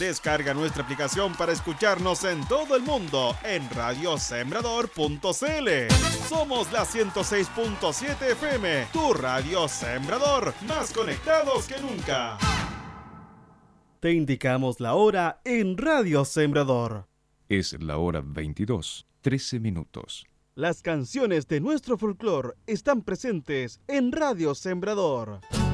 Descarga nuestra aplicación para escucharnos en todo el mundo en radiosembrador.cl. Somos la 106.7 FM, tu radio Sembrador, más conectados que nunca. Te indicamos la hora en Radio Sembrador. Es la hora 22:13. Las canciones de nuestro folclore están presentes en Radio Sembrador.